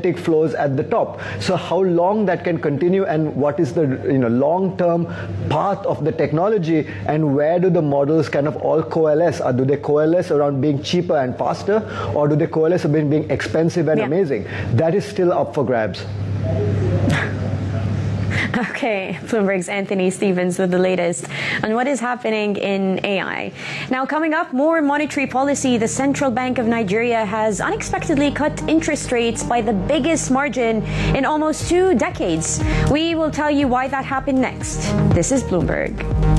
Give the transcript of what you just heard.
authentic flows at the top. So how long that can continue, and what is the long-term path of the technology, and where do the models kind of all coalesce? Do they coalesce around being cheaper and faster, or do they coalesce around being expensive and amazing? That is still up for grabs. Okay, Bloomberg's Anthony Stevens with the latest on what is happening in AI. Now, coming up, more monetary policy. The Central Bank of Nigeria has unexpectedly cut interest rates by the biggest margin in almost 2 decades. We will tell you why that happened next. This is Bloomberg.